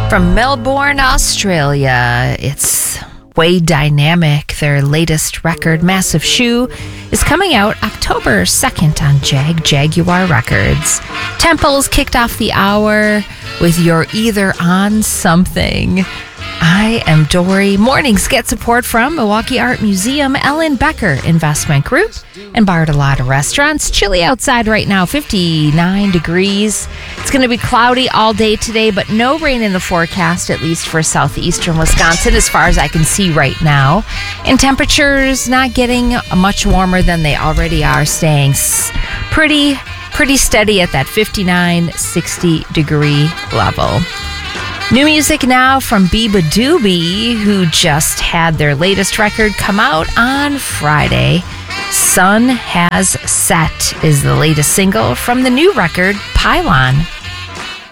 From Melbourne, Australia, it's Way Dynamic. Their latest record, Massive Shoe, is coming out October 2nd on Jaguar Records. Temples kicked off the hour with You're Either On Something. I am Dory. Mornings get support from Milwaukee Art Museum, Ellen Becker Investment Group, and Bartolotta Restaurants. Chilly outside right now, 59 degrees. It's going to be cloudy all day today, but no rain in the forecast, at least for southeastern Wisconsin, as far as I can see right now. And temperatures not getting much warmer than they already are, staying pretty steady at that 59, 60 degree level. New music now from Biba Doobie, who just had their latest record come out on Friday. Sun Has Set is the latest single from the new record, Pylon.